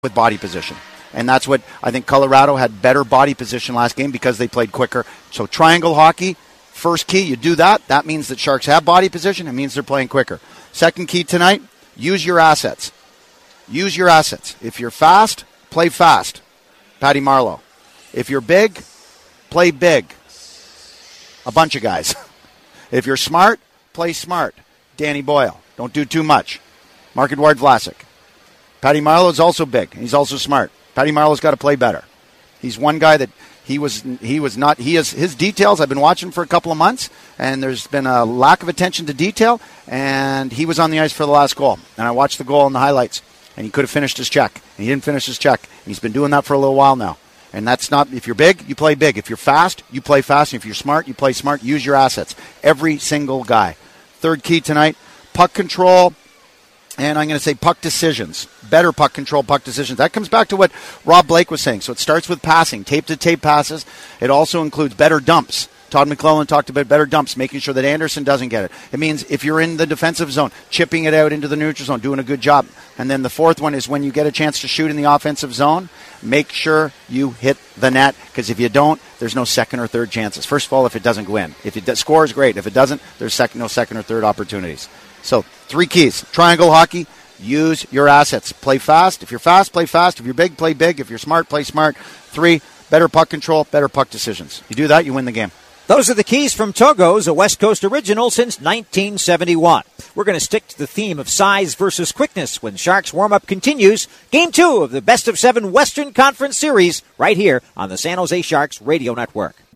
with body position. And that's what I think Colorado had better body position last game because they played quicker. So triangle hockey, first key, you do that. That means that Sharks have body position. It means they're playing quicker. Second key tonight, use your assets. Use your assets. If you're fast, play fast. Patty Marleau. If you're big, play big. A bunch of guys. If you're smart, play smart. Danny Boyle. Don't do too much. Marc-Edouard Vlasic. Patty Marleau is also big. He's also smart. Patty Marleau's got to play better. He's one guy that his details, I've been watching for a couple of months, and there's been a lack of attention to detail, and he was on the ice for the last goal. And I watched the goal in the highlights, and he could have finished his check. And he didn't finish his check. And he's been doing that for a little while now. And that's not, if you're big, you play big. If you're fast, you play fast. And if you're smart, you play smart. Use your assets. Every single guy. Third key tonight, puck control. And I'm going to say puck decisions. Better puck control, puck decisions. That comes back to what Rob Blake was saying. So it starts with passing, tape-to-tape passes. It also includes better dumps. Todd McClellan talked about better dumps, making sure that Anderson doesn't get it. It means if you're in the defensive zone, chipping it out into the neutral zone, doing a good job. And then the fourth one is when you get a chance to shoot in the offensive zone, make sure you hit the net, because if you don't, there's no second or third chances. First of all, if it doesn't go in. If it scores, great. If it doesn't, there's no second or third opportunities. So, 3 keys. Triangle hockey, use your assets. Play fast. If you're fast, play fast. If you're big, play big. If you're smart, play smart. 3, better puck control, better puck decisions. You do that, you win the game. Those are the keys from Togo's, a West Coast original since 1971. We're going to stick to the theme of size versus quickness when Sharks warm-up continues. Game 2 of the Best of 7 Western Conference Series right here on the San Jose Sharks Radio Network.